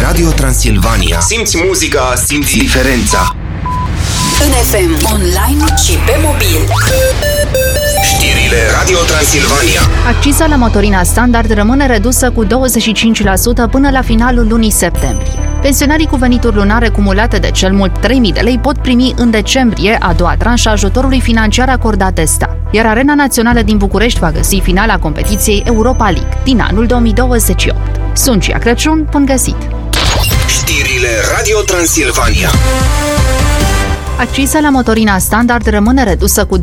Radio Transilvania. Simți muzica, simți diferența. În FM, online și pe mobil. Știrile Radio Transilvania. Acciza la motorina standard rămâne redusă cu 25% până la finalul lunii septembrie. Pensionarii cu venituri lunare cumulate de cel mult 3.000 de lei pot primi în decembrie a doua tranșă a ajutorului financiar acordat de stat, iar Arena Națională din București va găsi finala competiției Europa League din anul 2028. Sunt Cia Crăciun, bun găsit! Știrile Radio Transilvania. Acciza la motorina standard rămâne redusă cu 25%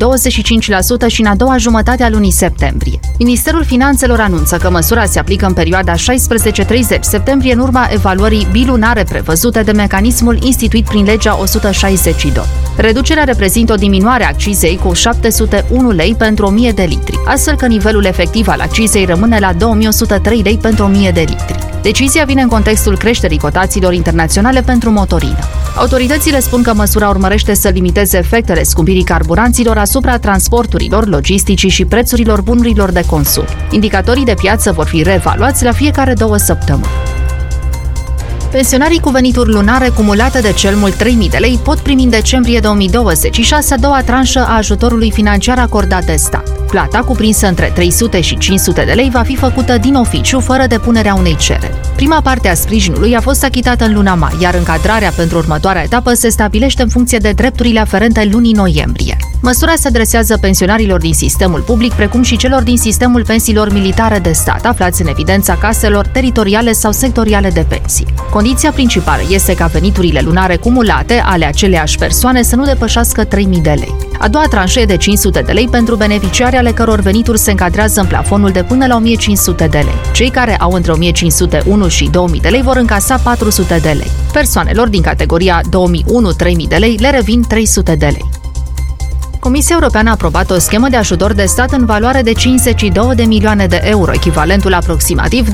și în a doua jumătate a lunii septembrie. Ministerul Finanțelor anunță că măsura se aplică în perioada 16-30 septembrie în urma evaluării bilunare prevăzute de mecanismul instituit prin legea 162. Reducerea reprezintă o diminuare a accizei cu 701 lei pentru 1000 de litri, astfel că nivelul efectiv al accizei rămâne la 2103 lei pentru 1000 de litri. Decizia vine în contextul creșterii cotațiilor internaționale pentru motorină. Autoritățile spun că măsura urmărește să limiteze efectele scumpirii carburanților asupra transporturilor, logisticii și prețurilor bunurilor de consum. Indicatorii de piață vor fi reevaluați la fiecare 2 săptămâni. Pensionarii cu venituri lunare cumulate de cel mult 3.000 de lei pot primi în decembrie 2026 a doua tranșă a ajutorului financiar acordat de stat. Plata, cuprinsă între 300 și 500 de lei, va fi făcută din oficiu, fără depunerea unei cereri. Prima parte a sprijinului a fost achitată în luna mai, iar încadrarea pentru următoarea etapă se stabilește în funcție de drepturile aferente lunii noiembrie. Măsura se adresează pensionarilor din sistemul public, precum și celor din sistemul pensiilor militare de stat, aflați în evidența caselor teritoriale sau sectoriale de pensii. Condiția principală este ca veniturile lunare cumulate ale aceleiași persoane să nu depășească 3.000 de lei. A doua tranșă e de 500 de lei pentru beneficiari ale căror venituri se încadrează în plafonul de până la 1.500 de lei. Cei care au între 1.501 și 2.000 de lei vor încasa 400 de lei. Persoanelor din categoria 2.001-3.000 de lei le revin 300 de lei. Comisia Europeană a aprobat o schemă de ajutor de stat în valoare de 52 de milioane de euro, echivalentul aproximativ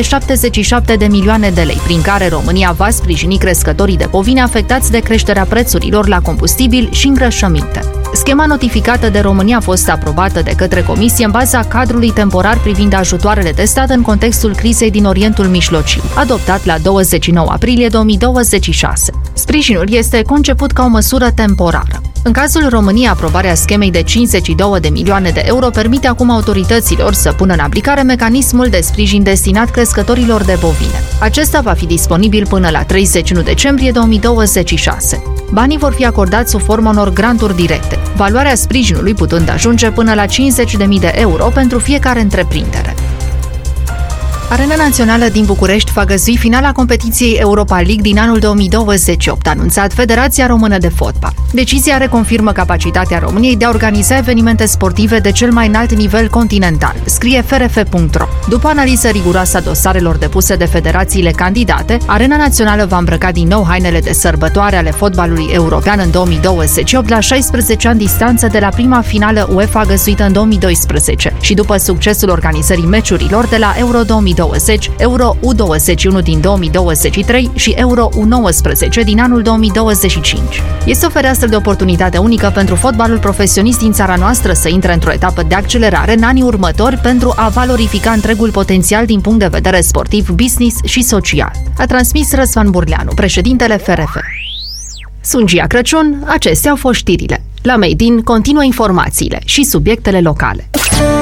277 de milioane de lei, prin care România va sprijini crescătorii de bovine afectați de creșterea prețurilor la combustibil și îngrășăminte. Schema notificată de România a fost aprobată de către Comisie în baza cadrului temporar privind ajutoarele de stat în contextul crizei din Orientul Mijlociu, adoptat la 29 aprilie 2026. Sprijinul este conceput ca o măsură temporară. În cazul României, aprobarea schemei de 52 de milioane de euro permite acum autorităților să pună în aplicare mecanismul de sprijin destinat crescătorilor de bovine. Acesta va fi disponibil până la 31 decembrie 2026. Banii vor fi acordați sub forma unor granturi directe, valoarea sprijinului putând ajunge până la 50.000 de euro pentru fiecare întreprindere. Arena Națională din București va găzdui finala competiției Europa League din anul 2028, a anunțat Federația Română de Fotbal. Decizia reconfirmă capacitatea României de a organiza evenimente sportive de cel mai înalt nivel continental, scrie frf.ro. După o analiză riguroasă a dosarelor depuse de federațiile candidate, Arena Națională va îmbrăca din nou hainele de sărbătoare ale fotbalului european în 2028, la 16 ani distanță de la prima finală UEFA găzduită în 2012 și după succesul organizării meciurilor de la Euro 2020, Euro U21 din 2023 și Euro U19 din anul 2025. Este o fereastră de oportunitate unică pentru fotbalul profesionist din țara noastră să intre într-o etapă de accelerare în anii următori pentru a valorifica întregul potențial din punct de vedere sportiv, business și social, a transmis Răzvan Burleanu, președintele FRF. Sunt Gia Crăciun, acestea au fost știrile. La Made in continuă informațiile și subiectele locale.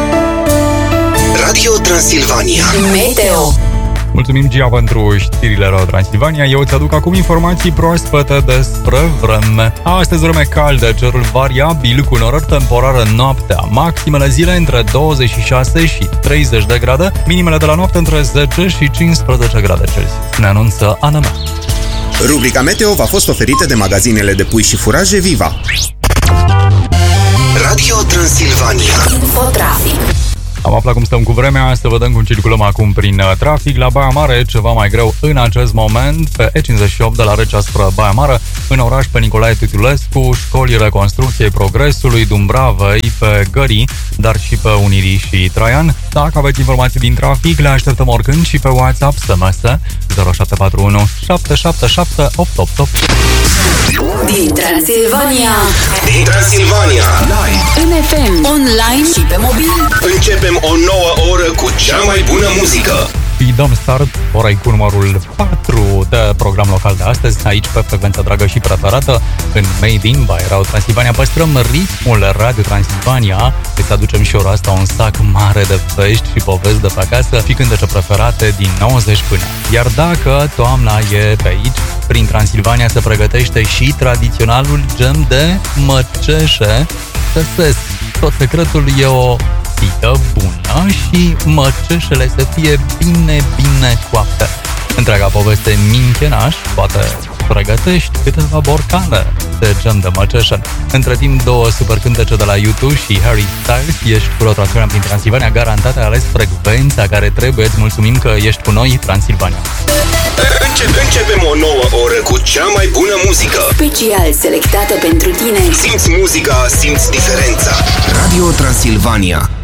Radio Transilvania. Meteo. Mulțumim, Gia, pentru știrile Radio Transilvania. Eu îți aduc acum informații proaspete despre vreme. Astăzi vreme caldă, cerul variabil cu norări temporară noaptea. Maximele zile între 26 și 30 de grade, minimele de la noapte între 10 și 15 grade Celsius. Ne anunță ANM. Rubrica Meteo v-a fost oferită de magazinele de pui și furaje Viva. Radio Transilvania. Infotrafic. Am aflat cum stăm cu vremea, să vedem cum circulăm acum prin trafic. La Baia Mare, ceva mai greu în acest moment, pe E58 de la Recea spre Baia Mare, în oraș pe Nicolae Titulescu, școlii Reconstrucției Progresului, Dumbravei, pe Gării, dar și pe Unirii și Traian. Dacă aveți informații din trafic, le așteptăm oricând și pe WhatsApp, SMS 0741 777 888. Din Transilvania. Din Transilvania. Live. În FM, online și pe mobil. Începem o nouă oră cu cea mai bună muzică. și dăm start orei cu numărul 4 de program local de astăzi, aici pe frecvența dragă și preferată, în Made in by Radio Transilvania. Păstrăm ritmul Radio Transilvania, îți aducem și ora asta un sac mare de vești și povesti de pe acasă și cântece preferate din 90 până. Iar dacă toamna e pe aici, prin Transilvania se pregătește și tradiționalul gem de măceșe. Găsesc, tot secretul e o sită bună și măceșele să fie bine coapte. Întreaga poveste minchenaș, poate pregătești câteva borcane de gem de măceșe. Între timp, două super cântece de la YouTube și Harry Styles. Ești cu Transilvania prin Transilvania, garantat ai ales frecvența care trebuie. Îți mulțumim că ești cu noi, Transilvania. Începem o nouă oră cu cea mai bună muzică. Special selectată pentru tine. Simți muzica, simți diferența. Radio Transilvania.